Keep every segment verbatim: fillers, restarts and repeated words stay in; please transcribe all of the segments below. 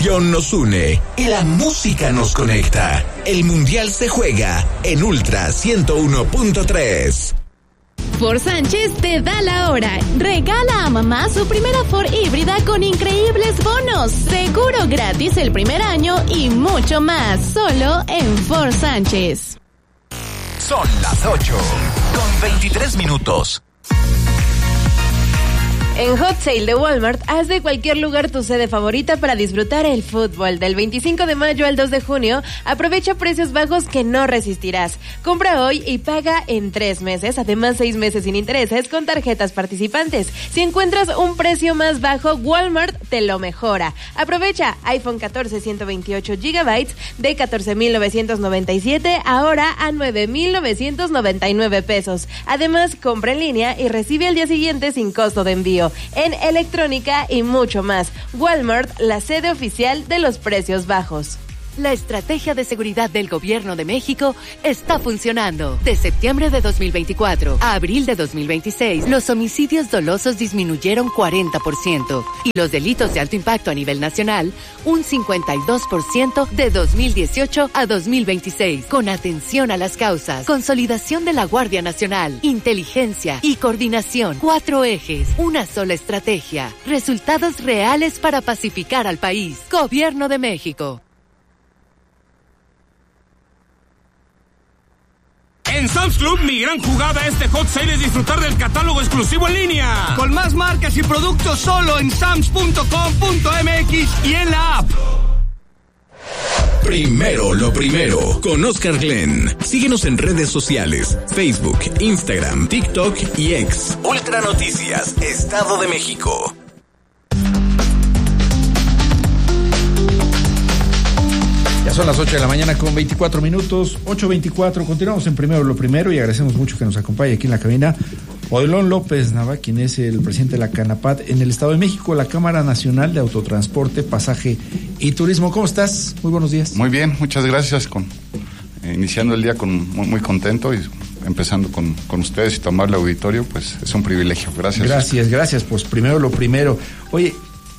pasión nos une y la música nos conecta. El Mundial se juega en Ultra ciento uno punto tres. Ford Sánchez te da la hora. Regala a mamá su primera Ford híbrida con increíbles bonos, seguro gratis el primer año y mucho más, solo en Ford Sánchez. Son las ocho con veintitrés minutos. En Hot Sale de Walmart, haz de cualquier lugar tu sede favorita para disfrutar el fútbol. Del veinticinco de mayo al dos de junio, aprovecha precios bajos que no resistirás. Compra hoy y paga en tres meses, además seis meses sin intereses con tarjetas participantes. Si encuentras un precio más bajo, Walmart te lo mejora. Aprovecha iPhone catorce ciento veintiocho gigabytes de catorce mil novecientos noventa y siete, ahora a nueve mil novecientos noventa y nueve pesos. Además, compra en línea y recibe al día siguiente sin costo de envío. En electrónica y mucho más. Walmart, la sede oficial de los precios bajos. La estrategia de seguridad del Gobierno de México está funcionando. De septiembre de dos mil veinticuatro a abril de dos mil veintiséis, los homicidios dolosos disminuyeron cuarenta por ciento y los delitos de alto impacto a nivel nacional un cincuenta y dos por ciento de dos mil dieciocho a dos mil veintiséis. Con atención a las causas, consolidación de la Guardia Nacional, inteligencia y coordinación. Cuatro ejes, una sola estrategia. Resultados reales para pacificar al país. Gobierno de México. En Sam's Club, mi gran jugada este Hot Sale es disfrutar del catálogo exclusivo en línea. Con más marcas y productos solo en sams punto com punto m x y en la app. Primero lo primero, con Oscar Glenn. Síguenos en redes sociales, Facebook, Instagram, TikTok y X. Ultra Noticias, Estado de México. Ya son las ocho de la mañana con veinticuatro minutos, ocho veinticuatro. Continuamos en Primero lo Primero y agradecemos mucho que nos acompañe aquí en la cabina Odilon López Nava, quien es el presidente de la CANAPAT en el Estado de México, la Cámara Nacional de Autotransporte, Pasaje y Turismo. ¿Cómo estás? Muy buenos días. Muy bien, muchas gracias. Con, eh, iniciando el día con muy, muy contento y empezando con, con ustedes y tomar el auditorio, pues es un privilegio. Gracias. Gracias, gracias. Pues primero lo primero. Oye,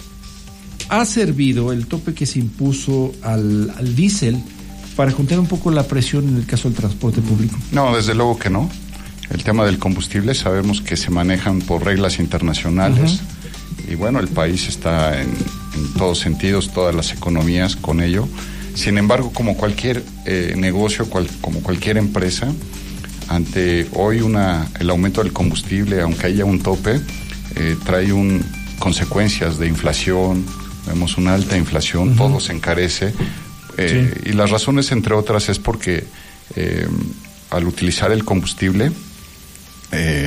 ¿ha servido el tope que se impuso al, al diésel para contener un poco la presión en el caso del transporte público? No, desde luego que no. El tema del combustible sabemos que se manejan por reglas internacionales. Uh-huh. Y bueno, el país está en, en todos sentidos, todas las economías con ello. Sin embargo, como cualquier eh, negocio, cual, como cualquier empresa, ante hoy una el aumento del combustible, aunque haya un tope, eh, trae un consecuencias de inflación. Vemos una alta inflación, uh-huh. Todo se encarece. Eh, sí. Y las razones, entre otras, es porque eh, al utilizar el combustible eh,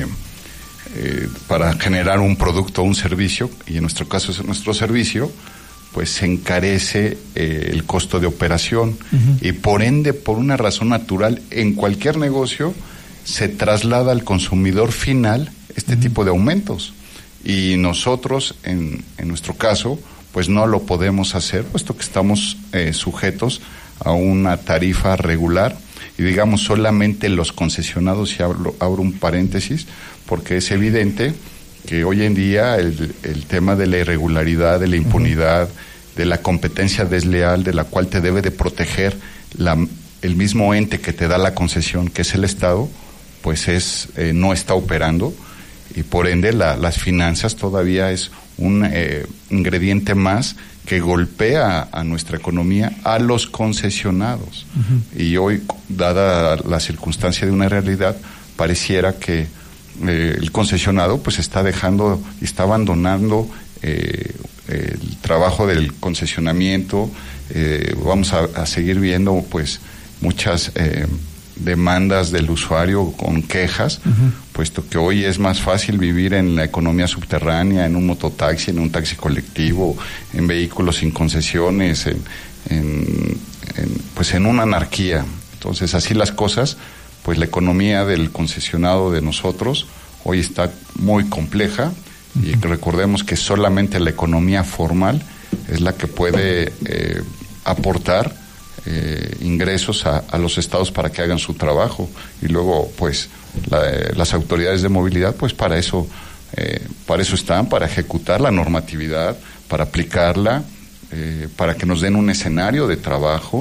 eh, para generar un producto o un servicio, y en nuestro caso es nuestro servicio, pues se encarece eh, el costo de operación. Uh-huh. Y por ende, por una razón natural, en cualquier negocio se traslada al consumidor final este uh-huh. tipo de aumentos. Y nosotros, en, en nuestro caso, pues no lo podemos hacer, puesto que estamos eh, sujetos a una tarifa regular, y digamos solamente los concesionados, y abro, abro un paréntesis, porque es evidente que hoy en día el, el tema de la irregularidad, de la impunidad, uh-huh. de la competencia desleal, de la cual te debe de proteger la, el mismo ente que te da la concesión, que es el Estado, pues es eh, no está operando, y por ende la, las finanzas todavía es un eh, ingrediente más que golpea a nuestra economía, a los concesionados. Uh-huh. Y hoy, dada la circunstancia de una realidad, pareciera que eh, el concesionado pues está dejando, está abandonando eh, el trabajo del concesionamiento. Eh, vamos a, a seguir viendo pues muchas eh, demandas del usuario con quejas, uh-huh. puesto que hoy es más fácil vivir en la economía subterránea, en un mototaxi, en un taxi colectivo, en vehículos sin concesiones, en, en, en, pues en una anarquía. Entonces, así las cosas, pues la economía del concesionado de nosotros hoy está muy compleja, uh-huh. y recordemos que solamente la economía formal es la que puede eh, aportar Eh, ingresos a, a los estados para que hagan su trabajo, y luego pues la, eh, las autoridades de movilidad pues para eso eh, para eso están, para ejecutar la normatividad, para aplicarla eh, para que nos den un escenario de trabajo,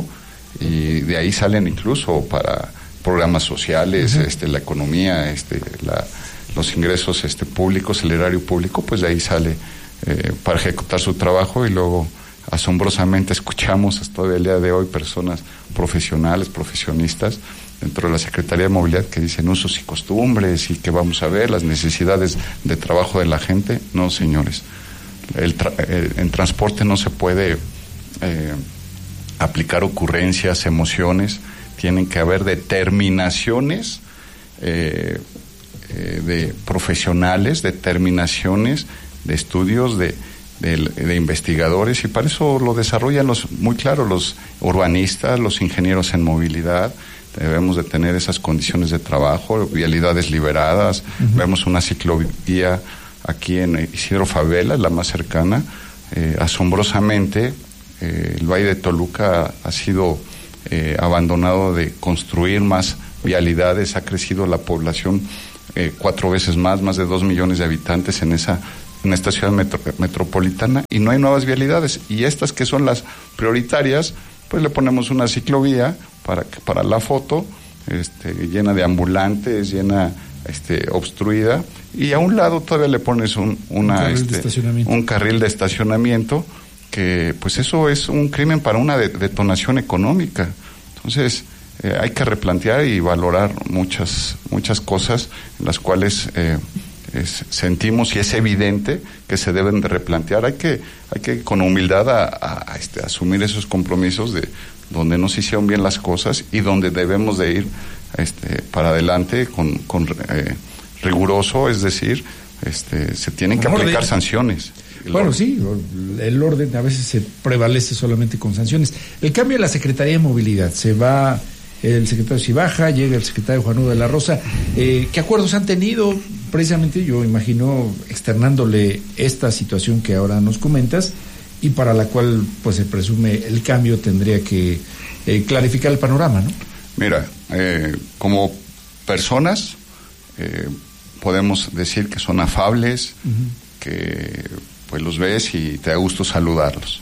y de ahí salen incluso para programas sociales, uh-huh. este, la economía, este, la, los ingresos este, públicos, el erario público, pues de ahí sale eh, para ejecutar su trabajo. Y luego asombrosamente escuchamos hasta el día de hoy personas profesionales, profesionistas dentro de la Secretaría de Movilidad que dicen usos y costumbres y que vamos a ver las necesidades de trabajo de la gente. No, señores, el tra- el, en transporte no se puede eh, aplicar ocurrencias, emociones. Tienen que haber determinaciones eh, eh, de profesionales, determinaciones de estudios, de, de, de investigadores, y para eso lo desarrollan los, muy claro, los urbanistas, los ingenieros en movilidad. Debemos de tener esas condiciones de trabajo, vialidades liberadas. Uh-huh. Vemos una ciclovía aquí en Isidro Favela, la más cercana. Eh, asombrosamente, eh, el Valle de Toluca ha sido eh, abandonado de construir más vialidades. Ha crecido la población eh, cuatro veces más, más de dos millones de habitantes en esa en esta ciudad metro, metropolitana, y no hay nuevas vialidades. Y estas que son las prioritarias, pues le ponemos una ciclovía para para la foto, este, llena de ambulantes, llena este, obstruida, y a un lado todavía le pones un una un carril, este, de un carril de estacionamiento, que pues eso es un crimen para una de, detonación económica. Entonces eh, hay que replantear y valorar muchas muchas cosas en las cuales eh, es, sentimos y es evidente que se deben de replantear. Hay que hay que con humildad a, a, a este, asumir esos compromisos de donde no se hicieron bien las cosas y donde debemos de ir este, para adelante con, con eh, riguroso, es decir, este, se tienen que aplicar sanciones. Bueno, sí, el orden a veces se prevalece solamente con sanciones. El cambio en la Secretaría de Movilidad, se va el secretario Cibaja, llega el secretario Juan Nudo de la Rosa. Eh, ¿Qué acuerdos han tenido? Precisamente, yo imagino, externándole esta situación que ahora nos comentas, y para la cual pues se presume el cambio tendría que eh, clarificar el panorama, ¿no? Mira, eh, como personas eh, podemos decir que son afables, uh-huh. que pues los ves y te da gusto saludarlos,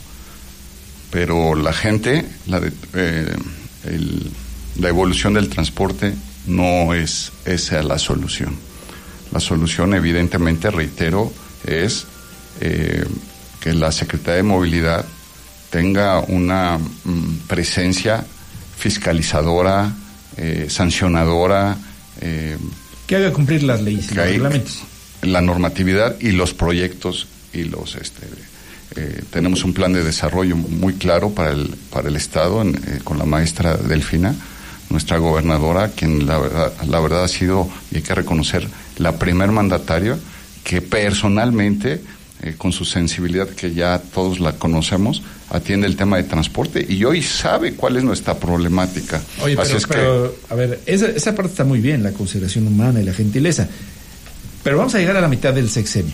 pero la gente, la, de, eh, el, la evolución del transporte no es esa la solución. La solución, evidentemente, reitero, es eh, que la Secretaría de Movilidad tenga una mm, presencia fiscalizadora, eh, sancionadora, eh, que haga cumplir las leyes y los reglamentos, la normatividad y los proyectos y los este eh, tenemos un plan de desarrollo muy claro para el para el estado en, eh, con la maestra Delfina, nuestra gobernadora, quien la verdad la verdad ha sido, y hay que reconocer, la primer mandataria que personalmente eh, con su sensibilidad, que ya todos la conocemos, atiende el tema de transporte y hoy sabe cuál es nuestra problemática. Oye, pero, es pero que... a ver, esa, esa parte está muy bien, la consideración humana y la gentileza, pero vamos a llegar a la mitad del sexenio.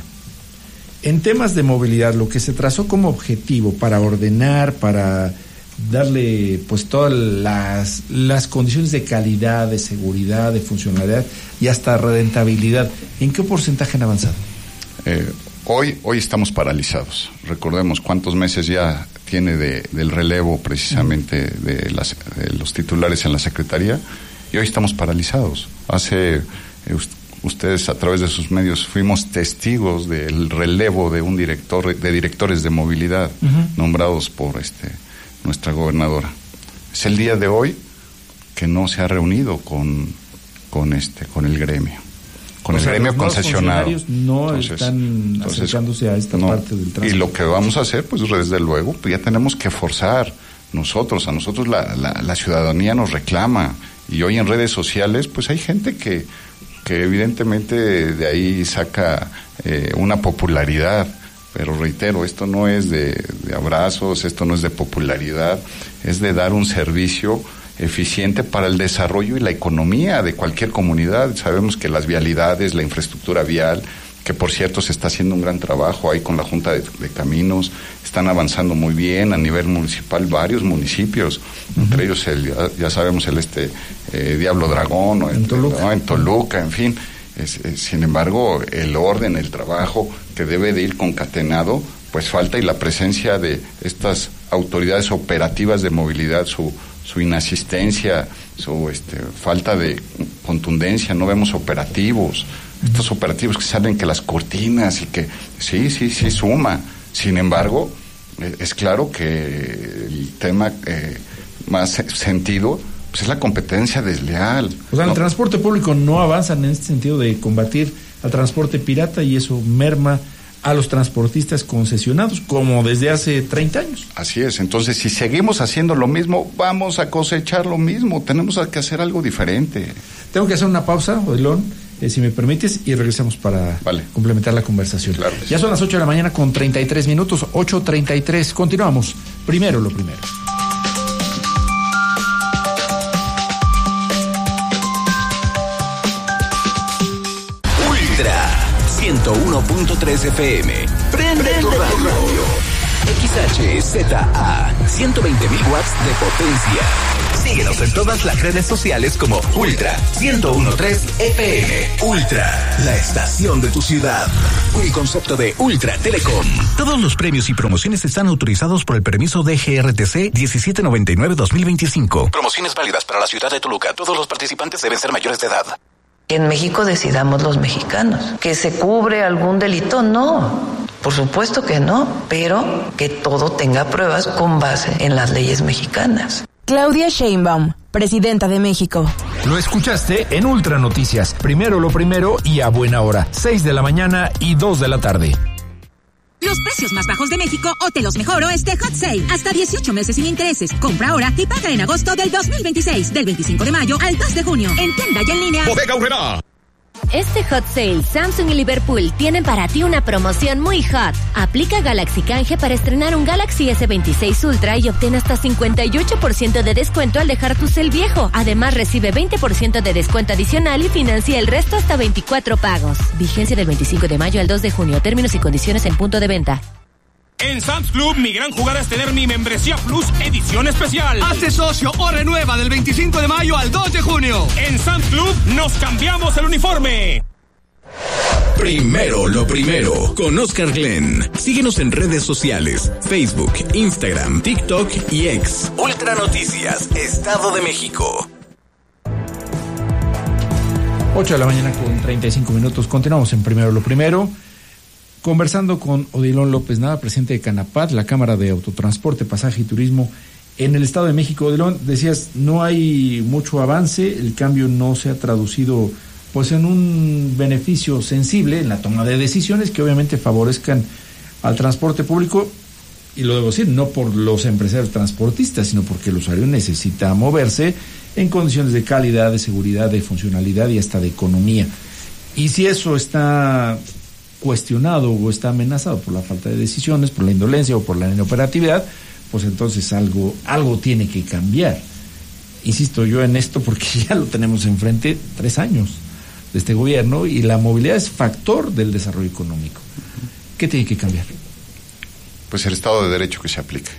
En temas de movilidad, lo que se trazó como objetivo para ordenar, para darle pues todas las, las condiciones de calidad, de seguridad, de funcionalidad y hasta rentabilidad, ¿en qué porcentaje han avanzado? Eh, hoy, hoy estamos paralizados. Recordemos cuántos meses ya tiene de, del relevo precisamente de, las, de los titulares en la Secretaría, y hoy estamos paralizados. Hace... Eh, ustedes a través de sus medios fuimos testigos del relevo de un director de directores de movilidad uh-huh. nombrados por este nuestra gobernadora. Es el día de hoy que no se ha reunido con con este con el gremio, con o el sea, gremio concesionado. No entonces, están acercándose a esta no, parte del transporte. Y lo que vamos a hacer, pues desde luego, pues ya tenemos que forzar nosotros, a nosotros la, la, la ciudadanía nos reclama, y hoy en redes sociales, pues hay gente que que evidentemente de ahí saca eh, una popularidad, pero reitero, esto no es de, de abrazos, esto no es de popularidad, es de dar un servicio eficiente para el desarrollo y la economía de cualquier comunidad. Sabemos que las vialidades, la infraestructura vial, que por cierto se está haciendo un gran trabajo ahí con la Junta de, de Caminos, están avanzando muy bien a nivel municipal varios municipios, uh-huh. entre ellos el, ya, ya sabemos el este eh, Diablo Dragón, o en, el, Toluca. ¿no? en Toluca, en fin. Es, es, sin embargo, el orden, el trabajo que debe de ir concatenado pues falta, y la presencia de estas autoridades operativas de movilidad, su su inasistencia, su este, falta de contundencia, no vemos operativos, estos operativos que salen que las cortinas y que sí, sí, sí suma. Sin embargo, eh, es claro que el tema eh, más sentido pues es la competencia desleal. O sea, ¿no? El transporte público no avanza en este sentido de combatir al transporte pirata, y eso merma a los transportistas concesionados, como desde hace treinta años. Así es. Entonces, si seguimos haciendo lo mismo, vamos a cosechar lo mismo. Tenemos que hacer algo diferente. Tengo que hacer una pausa, Odilon, eh, si me permites, y regresamos para vale. complementar la conversación. Claro. Ya son las ocho de la mañana con treinta y tres minutos, ocho treinta y tres. Continuamos. Primero lo primero. ciento uno punto tres F M. Prende, Prende tu radio. X H Z A, ciento veinte mil watts de potencia. Síguenos en todas las redes sociales como Ultra ciento uno punto tres F M. Ultra, la estación de tu ciudad. Un concepto de Ultra Telecom. Todos los premios y promociones están autorizados por el permiso de G R T C diecisiete noventa y nueve dos mil veinticinco. Promociones válidas para la ciudad de Toluca. Todos los participantes deben ser mayores de edad. Que en México decidamos los mexicanos. ¿Que se cubre algún delito? No, por supuesto que no, pero que todo tenga pruebas con base en las leyes mexicanas. Claudia Sheinbaum, presidenta de México. Lo escuchaste en Ultra Noticias. Primero lo primero y a buena hora. seis de la mañana y dos de la tarde. Los precios más bajos de México o te los mejoro este Hot Sale. Hasta dieciocho meses sin intereses. Compra ahora y paga en agosto del dos mil veintiséis. Del veinticinco de mayo al dos de junio. En tienda y en línea. Bodega Aurrerá. Este Hot Sale, Samsung y Liverpool tienen para ti una promoción muy hot. Aplica Galaxy Canje para estrenar un Galaxy S veintiséis Ultra y obtén hasta cincuenta y ocho por ciento de descuento al dejar tu cel viejo. Además, recibe veinte por ciento de descuento adicional y financia el resto hasta veinticuatro pagos. Vigencia del veinticinco de mayo al dos de junio. Términos y condiciones en punto de venta. En Sam's Club, mi gran jugada es tener mi membresía Plus edición especial. Hazte socio o renueva del veinticinco de mayo al dos de junio. En Sam's Club, nos cambiamos el uniforme. Primero lo primero, con Oscar Glenn. Síguenos en redes sociales, Facebook, Instagram, TikTok y X. Ultra Noticias, Estado de México. ocho de la mañana con treinta y cinco minutos. Continuamos en Primero lo primero. Conversando con Odilon López Nava, presidente de Canapat, la Cámara de Autotransporte, Pasaje y Turismo en el Estado de México. Odilon, decías, no hay mucho avance, el cambio no se ha traducido pues en un beneficio sensible en la toma de decisiones que obviamente favorezcan al transporte público, y lo debo decir, no por los empresarios transportistas, sino porque el usuario necesita moverse en condiciones de calidad, de seguridad, de funcionalidad y hasta de economía. Y si eso está cuestionado o está amenazado por la falta de decisiones, por la indolencia o por la inoperatividad, pues entonces algo algo tiene que cambiar. Insisto yo en esto porque ya lo tenemos enfrente tres años de este gobierno y la movilidad es factor del desarrollo económico. ¿Qué tiene que cambiar? Pues el Estado de Derecho que se aplique,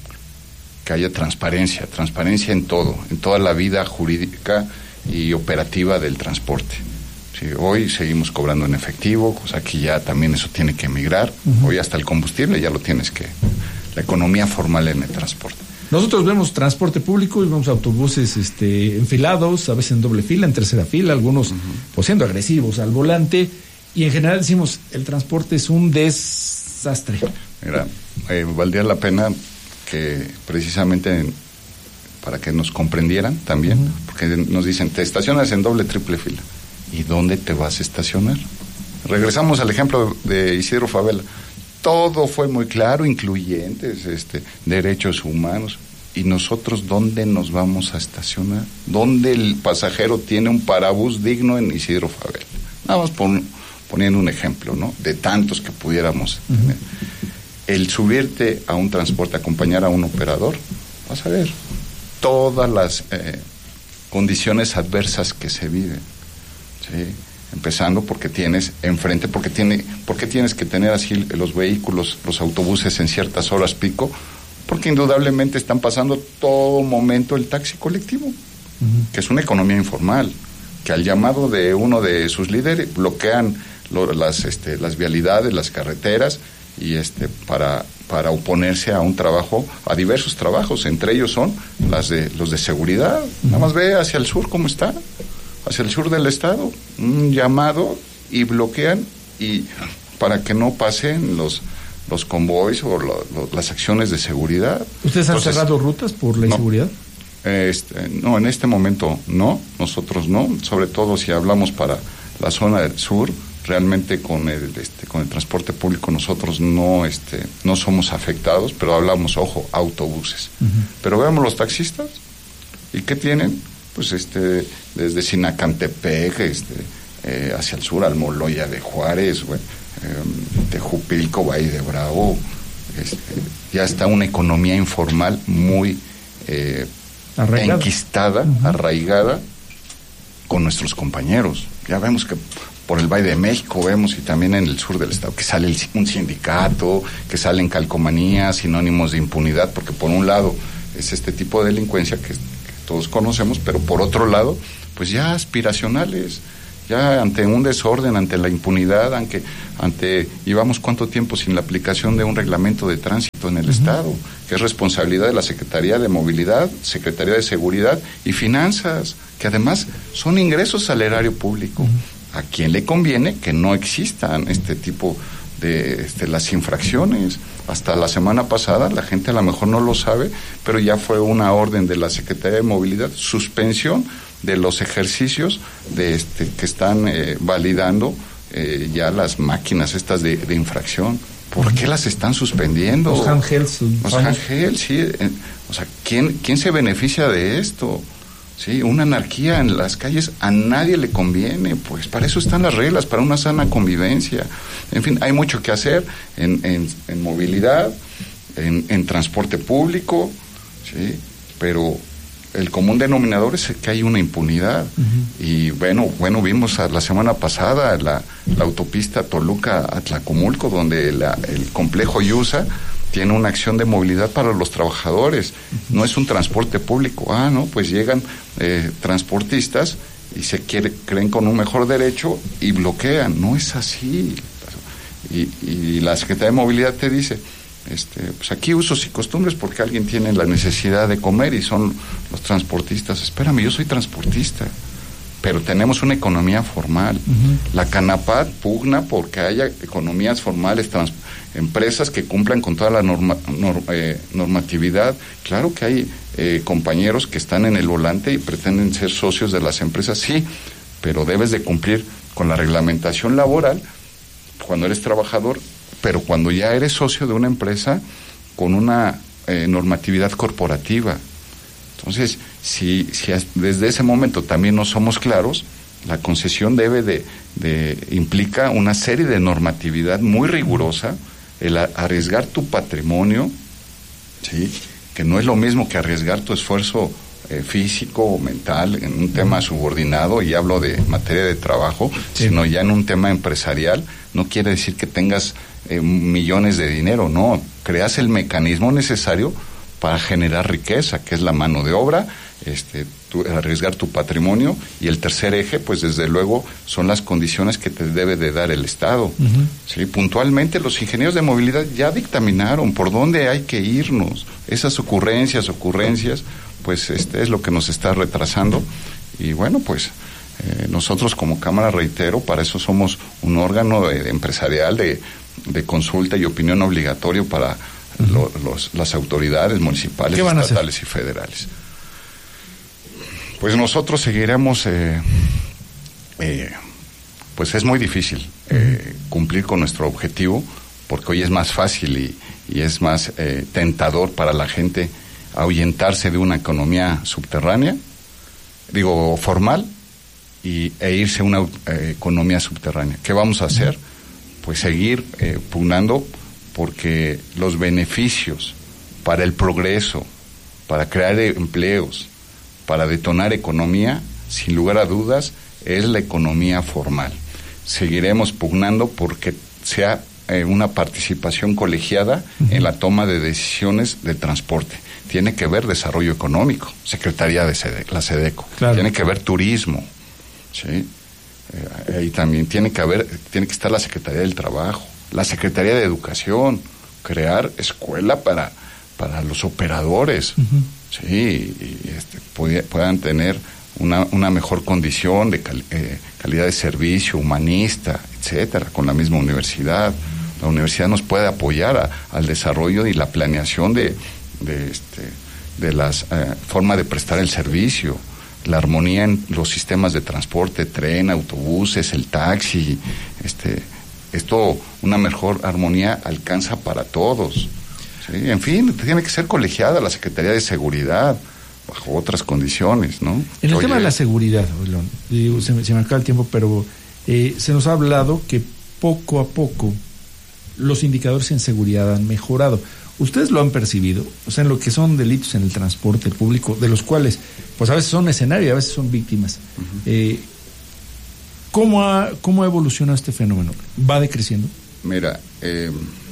que haya transparencia, transparencia en todo, en toda la vida jurídica y operativa del transporte. Sí, hoy seguimos cobrando en efectivo, cosa que ya también eso tiene que migrar. Uh-huh. Hoy hasta el combustible ya lo tienes que... La economía formal en el transporte. Nosotros vemos transporte público y vemos autobuses este, enfilados, a veces en doble fila, en tercera fila, algunos uh-huh. pues siendo agresivos al volante, y en general decimos, el transporte es un desastre. Mira, eh, valdría la pena que precisamente en, para que nos comprendieran también, uh-huh. porque nos dicen, te estacionas en doble, triple fila. ¿Y dónde te vas a estacionar? Regresamos al ejemplo de Isidro Favela. Todo fue muy claro, incluyentes, este, derechos humanos. ¿Y nosotros dónde nos vamos a estacionar? ¿Dónde el pasajero tiene un parabús digno en Isidro Favela? Nada más pon, poniendo un ejemplo, ¿no? De tantos que pudiéramos uh-huh. tener. El subirte a un transporte, acompañar a un operador, vas a ver todas las eh, condiciones adversas que se viven. Sí, empezando porque tienes enfrente, porque tiene, porque tienes que tener así los vehículos, los autobuses en ciertas horas pico, porque indudablemente están pasando todo momento el taxi colectivo, uh-huh. que es una economía informal, que al llamado de uno de sus líderes bloquean lo, las, este, las vialidades, las carreteras, y este para para oponerse a un trabajo, a diversos trabajos, entre ellos son las de los de seguridad. Nada más ve hacia el sur cómo está, hacia el sur del estado, un llamado y bloquean y para que no pasen los los convoys o lo, lo, las acciones de seguridad. ¿Ustedes han Entonces, cerrado rutas por la inseguridad? No, este, no, en este momento no, nosotros no, sobre todo si hablamos para la zona del sur, realmente con el este con el transporte público nosotros no este no somos afectados, pero hablamos, ojo, autobuses. Uh-huh. Pero veamos los taxistas, ¿y qué tienen? Pues este desde Sinacantepec, este eh, hacia el sur, Almoloya de Juárez, bueno, eh, Tejupilco, Valle de Bravo, este, ya está una economía informal muy eh, arraigada. enquistada, uh-huh. arraigada con nuestros compañeros. Ya vemos que por el Valle de México vemos y también en el sur del estado que sale el, un sindicato, que salen calcomanías, sinónimos de impunidad, porque por un lado es este tipo de delincuencia que, que todos conocemos, pero por otro lado, pues ya aspiracionales, ya ante un desorden, ante la impunidad, ante, ante llevamos cuánto tiempo sin la aplicación de un reglamento de tránsito en el uh-huh. estado, que es responsabilidad de la Secretaría de Movilidad, Secretaría de Seguridad y Finanzas, que además son ingresos al erario público. Uh-huh. ¿A quién le conviene que no existan este tipo de este, las infracciones? Hasta la semana pasada, la gente a lo mejor no lo sabe, pero ya fue una orden de la Secretaría de Movilidad, suspensión de los ejercicios de este que están eh, validando eh, ya las máquinas estas de, de infracción. ¿Por qué las están suspendiendo? Los handhelds. Los handhelds, sí. Eh, o sea, ¿quién, ¿quién se beneficia de esto? Sí, una anarquía en las calles a nadie le conviene, pues para eso están las reglas, para una sana convivencia. En fin, hay mucho que hacer en, en, en movilidad, en, en transporte público, sí, pero el común denominador es que hay una impunidad. Uh-huh. Y bueno, bueno, vimos a la semana pasada la, la autopista Toluca-Atlacomulco, donde la, el complejo Yusa tiene una acción de movilidad para los trabajadores, no es un transporte público. Ah, no, pues llegan eh, transportistas y se quiere, creen con un mejor derecho y bloquean. No es así. Y, y la Secretaría de Movilidad te dice, este, pues aquí usos y costumbres porque alguien tiene la necesidad de comer y son los transportistas. Espérame, yo soy transportista, pero tenemos una economía formal. Uh-huh. La CANAPAT pugna porque haya economías formales, trans, empresas que cumplan con toda la norma, norm, eh, normatividad. Claro que hay eh, compañeros que están en el volante y pretenden ser socios de las empresas, sí, pero debes de cumplir con la reglamentación laboral cuando eres trabajador, pero cuando ya eres socio de una empresa con una eh, normatividad corporativa. Entonces, si, si desde ese momento también no somos claros, la concesión debe de, de implica una serie de normatividad muy rigurosa, el arriesgar tu patrimonio, sí, que no es lo mismo que arriesgar tu esfuerzo eh, físico o mental en un tema subordinado, y hablo de materia de trabajo, sí. sino ya en un tema empresarial. No quiere decir que tengas eh, millones de dinero, no, creas el mecanismo necesario para generar riqueza, que es la mano de obra, este, tu, arriesgar tu patrimonio, y el tercer eje, pues desde luego, son las condiciones que te debe de dar el Estado. Uh-huh. Sí, puntualmente los ingenieros de movilidad ya dictaminaron por dónde hay que irnos. Esas ocurrencias, ocurrencias, pues este es lo que nos está retrasando, y bueno, pues eh, nosotros como Cámara, reitero, para eso somos un órgano de, de empresarial de, de consulta y opinión obligatorio para Lo, los, las autoridades municipales, estatales y federales. Pues nosotros seguiremos, eh, eh, pues es muy difícil eh, cumplir con nuestro objetivo, porque hoy es más fácil y, y es más eh, tentador para la gente ahuyentarse de una economía subterránea, digo formal, y, e irse a una eh, economía subterránea. ¿Qué vamos a hacer? Pues seguir eh, pugnando, porque los beneficios para el progreso, para crear empleos, para detonar economía, sin lugar a dudas, es la economía formal. Seguiremos pugnando porque sea eh, una participación colegiada uh-huh. en la toma de decisiones de transporte. Tiene que ver desarrollo económico, Secretaría de Sede, la SEDECO. Claro. Tiene que ver turismo, ¿sí? Eh, ahí también tiene que haber, tiene que estar la Secretaría del Trabajo, La Secretaría de Educación, crear escuela para, para los operadores, uh-huh. sí, y este, puede, puedan tener una, una mejor condición de cal, eh, calidad de servicio, humanista, etcétera, con la misma universidad. La universidad nos puede apoyar a, al desarrollo y la planeación de, de, este, de las eh, forma de prestar el servicio, la armonía en los sistemas de transporte, tren, autobuses, el taxi, este, esto, una mejor armonía alcanza para todos. ¿Sí? En fin, tiene que ser colegiada la Secretaría de Seguridad bajo otras condiciones, ¿no? En el Oye, tema de la seguridad, Oilón, digo, se, se me acaba el tiempo, pero eh, se nos ha hablado que poco a poco los indicadores en seguridad han mejorado. ¿Ustedes lo han percibido? O sea, en lo que son delitos en el transporte público, de los cuales, pues a veces son escenario y a veces son víctimas. Uh-huh. Eh, ¿cómo, ha, ¿Cómo ha evolucionado este fenómeno? ¿Va decreciendo? Mira, eh,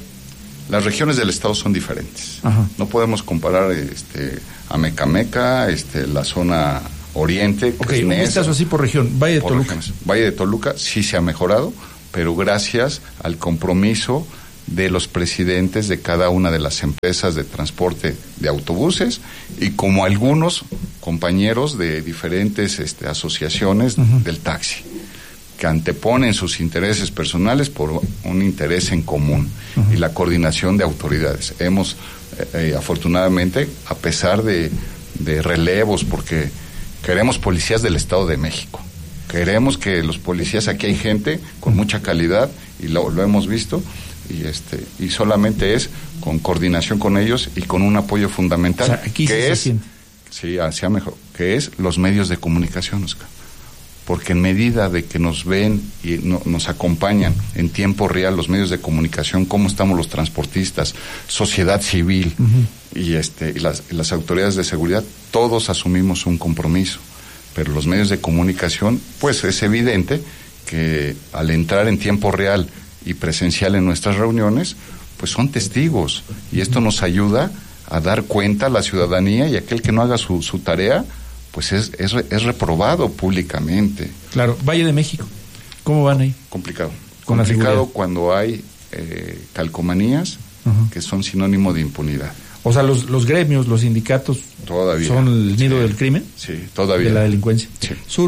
las regiones del estado son diferentes. Ajá. No podemos comparar este, a Mecameca, este, la zona oriente. Ok, un vistazo así por región. Valle de por Toluca. Regiones. Valle de Toluca sí se ha mejorado, pero gracias al compromiso de los presidentes de cada una de las empresas de transporte de autobuses y como algunos compañeros de diferentes este, asociaciones uh-huh. del taxi, que anteponen sus intereses personales por un interés en común uh-huh. y la coordinación de autoridades. Hemos, eh, afortunadamente, a pesar de, de relevos, porque queremos policías del Estado de México, queremos que los policías, aquí hay gente con mucha calidad y lo, lo hemos visto, y este y solamente es con coordinación con ellos y con un apoyo fundamental, o sea, aquí que sí es se siente. sí, hacia mejor, que es los medios de comunicación, Oscar. Porque en medida de que nos ven y no, nos acompañan en tiempo real los medios de comunicación, cómo estamos los transportistas, sociedad civil uh-huh. y este y las, y las autoridades de seguridad, todos asumimos un compromiso. Pero los medios de comunicación, pues es evidente que al entrar en tiempo real y presencial en nuestras reuniones, pues son testigos, y esto nos ayuda a dar cuenta a la ciudadanía, y aquel que no haga su, su tarea, pues es, es, es reprobado públicamente. Claro. Valle de México, ¿cómo van ahí? Complicado. Con Complicado cuando hay eh, calcomanías uh-huh. que son sinónimo de impunidad. O sea, los, los gremios, los sindicatos todavía son el nido sí. del crimen. Sí, todavía. De la delincuencia. Sí. Sur.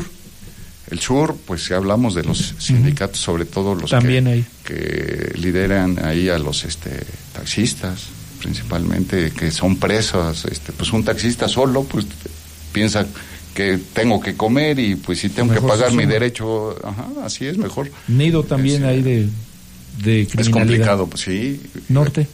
El sur, pues si hablamos de los sindicatos, uh-huh. sobre todo los También que, ahí. que lideran ahí a los este taxistas, principalmente, que son presas. Este, pues un taxista solo, pues piensa que tengo que comer y pues si tengo mejor que pagar mi derecho, ajá, así es mejor. Nido también es, ahí de, de criminalidad. Es complicado, pues sí. Norte.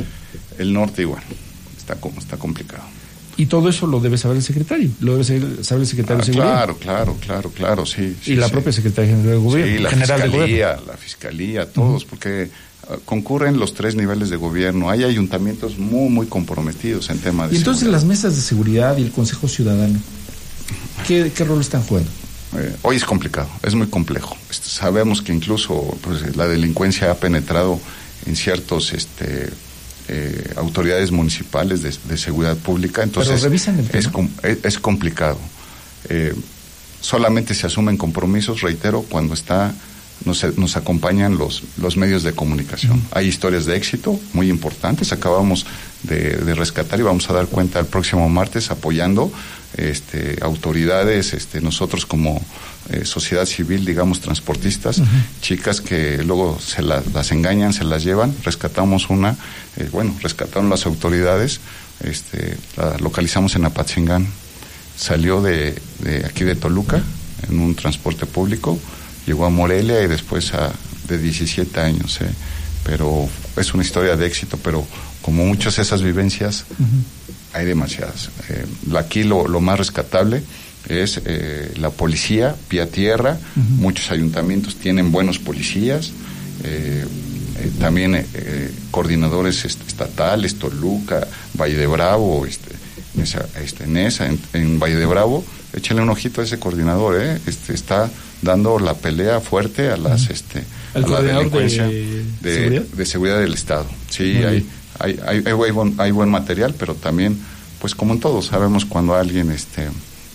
El norte igual, está, está complicado. Y todo eso lo debe saber el secretario, lo debe saber el secretario ah, de Seguridad. Claro, claro, claro, claro, sí. Y sí, la sí. propia Secretaría General del Gobierno. Sí, la General Fiscalía, del Gobierno. la Fiscalía, todos, uh-huh. porque uh, concurren los tres niveles de gobierno. Hay ayuntamientos muy, muy comprometidos en temas de Y entonces seguridad. Las mesas de seguridad y el Consejo Ciudadano, ¿qué, qué rol están jugando? Eh, hoy es complicado, es muy complejo. Este, sabemos que incluso pues, la delincuencia ha penetrado en ciertos... este Eh, autoridades municipales de, de seguridad pública, entonces Pero revisan el tema. es, es, es complicado. Eh, solamente se asumen compromisos, reitero, cuando está nos, nos acompañan los, los medios de comunicación. Uh-huh. Hay historias de éxito muy importantes, acabamos de, de rescatar y vamos a dar cuenta el próximo martes apoyando este, autoridades, este, nosotros como eh, sociedad civil, digamos, transportistas, uh-huh. chicas que luego se la, las engañan, se las llevan. Rescatamos una, eh, bueno, rescataron las autoridades, este, la localizamos en Apatzingán, salió de, de aquí de Toluca en un transporte público, llegó a Morelia y después a de diecisiete años, eh. pero es una historia de éxito, pero como muchas de esas vivencias, uh-huh. hay demasiadas. Eh, aquí lo, lo más rescatable es eh, la policía, pie a tierra, uh-huh. muchos ayuntamientos tienen buenos policías, eh, eh, también eh, coordinadores est- estatales, Toluca, Valle de Bravo, este, esa, este, en esa, en, en Valle de Bravo, échale un ojito a ese coordinador, eh, este, está dando la pelea fuerte a las, uh-huh. este, a la delincuencia de, de, ¿seguridad? de seguridad del Estado. Sí, uh-huh. hay, hay, hay, hay, buen, hay buen material, pero también, pues como en todo, sabemos cuando alguien, este,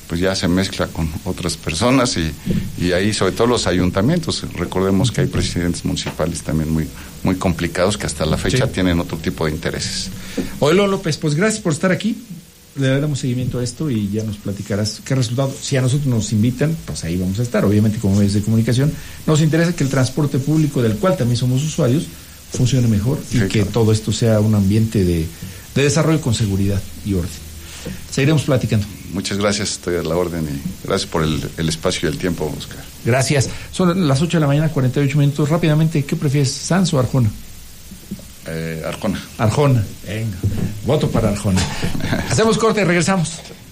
pues ya se mezcla con otras personas y, y ahí sobre todo los ayuntamientos, recordemos que hay presidentes municipales también muy, muy complicados que hasta la fecha sí. tienen otro tipo de intereses. Oilón López, pues gracias por estar aquí. Le daremos seguimiento a esto y ya nos platicarás qué resultado. Si a nosotros nos invitan, pues ahí vamos a estar, obviamente como medios de comunicación. Nos interesa que el transporte público, del cual también somos usuarios, funcione mejor y sí, que claro. todo esto sea un ambiente de, de desarrollo con seguridad y orden. Seguiremos platicando. Muchas gracias, estoy a la orden y gracias por el, el espacio y el tiempo, Oscar. Gracias. Son las ocho de la mañana, cuarenta y ocho minutos. Rápidamente, ¿qué prefieres, Sanz o Arjona? Eh, Arjona. Arjona, venga, voto para Arjona. Hacemos corte y regresamos.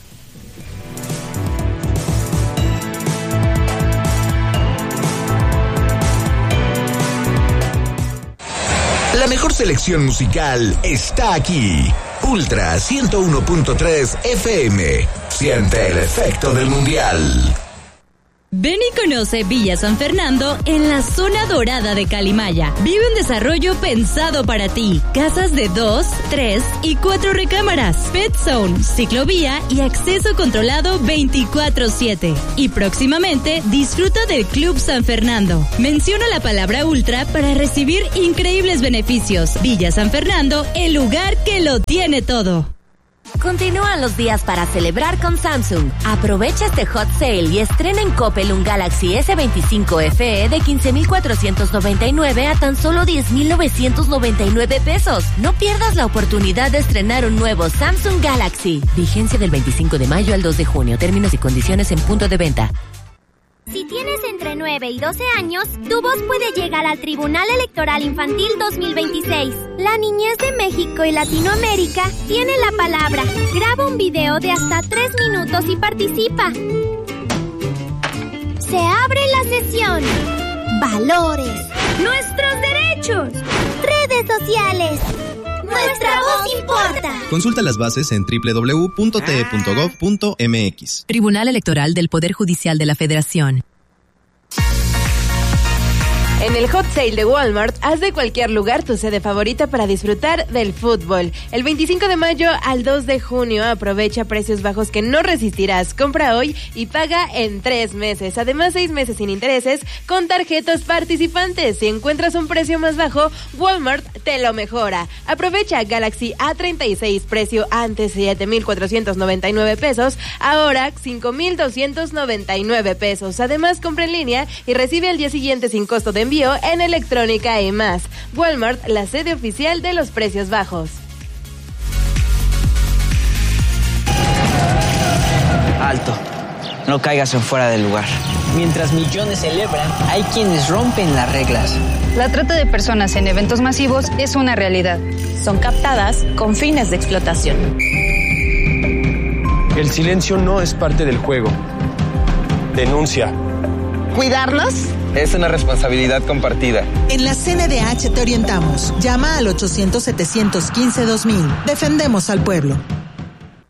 La mejor selección musical está aquí. Ultra ciento uno punto tres F M. Siente el efecto del mundial. Ven y conoce Villa San Fernando en la zona dorada de Calimaya. Vive un desarrollo pensado para ti. Casas de dos, tres y cuatro recámaras. Pet Zone, ciclovía y acceso controlado veinticuatro siete. Y próximamente disfruta del Club San Fernando. Menciona la palabra Ultra para recibir increíbles beneficios. Villa San Fernando, el lugar que lo tiene todo. Continúan los días para celebrar con Samsung. Aprovecha este hot sale y estrena en Coppel un Galaxy S veinticinco F E de quince mil cuatrocientos noventa y nueve a tan solo diez mil novecientos noventa y nueve pesos. No pierdas la oportunidad de estrenar un nuevo Samsung Galaxy. Vigencia del veinticinco de mayo al dos de junio. Términos y condiciones en punto de venta. Si tienes entre nueve y doce años, tu voz puede llegar al Tribunal Electoral Infantil dos mil veintiséis. La niñez de México y Latinoamérica tiene la palabra. Graba un video de hasta tres minutos y participa. Se abre la sesión. Valores. Nuestros derechos. Redes sociales. Nuestra voz importa. Consulta las bases en doble u doble u doble u punto t e punto gov punto m x. Tribunal Electoral del Poder Judicial de la Federación. En el Hot Sale de Walmart, haz de cualquier lugar tu sede favorita para disfrutar del fútbol. El veinticinco de mayo al dos de junio, aprovecha precios bajos que no resistirás. Compra hoy y paga en tres meses. Además, seis meses sin intereses con tarjetas participantes. Si encuentras un precio más bajo, Walmart te lo mejora. Aprovecha Galaxy A treinta y seis, precio antes siete mil cuatrocientos noventa y nueve pesos, ahora cinco mil doscientos noventa y nueve pesos. Además, compra en línea y recibe al día siguiente sin costo de envío en electrónica y más. Walmart, la sede oficial de los precios bajos. Alto, no caigas en fuera del lugar. Mientras millones celebran, hay quienes rompen las reglas. La trata de personas en eventos masivos es una realidad. Son captadas con fines de explotación. El silencio no es parte del juego. Denuncia. ¿Cuidarnos? Es una responsabilidad compartida. En la C N D H te orientamos. Llama al ochocientos, setecientos quince, dos mil. Defendemos al pueblo.